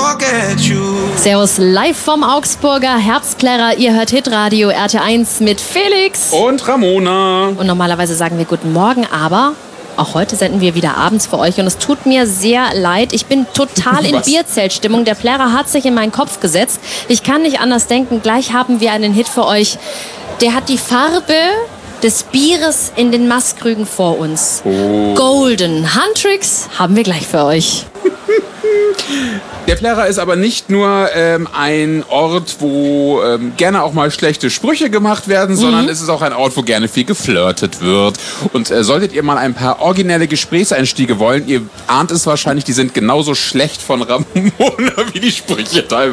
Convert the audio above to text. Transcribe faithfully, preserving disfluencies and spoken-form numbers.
forget you. Servus, live vom Augsburger Herbstklärrer. Ihr hört Hitradio R T eins mit Felix und Ramona. Und normalerweise sagen wir guten Morgen, aber auch heute senden wir wieder abends für euch und es tut mir sehr leid. Ich bin total in Was? Bierzeltstimmung. Der Plärrer hat sich in meinen Kopf gesetzt. Ich kann nicht anders denken. Gleich haben wir einen Hit für euch. Der hat die Farbe des Bieres in den Mastkrügen vor uns. Oh. Golden Handtricks haben wir gleich für euch. Der Plärrer ist aber nicht nur ähm, ein Ort, wo ähm, gerne auch mal schlechte Sprüche gemacht werden, mhm. sondern es ist auch ein Ort, wo gerne viel geflirtet wird. Und äh, solltet ihr mal ein paar originelle Gesprächseinstiege wollen, ihr ahnt es wahrscheinlich, die sind genauso schlecht von Ramona wie die Sprüche teilweise.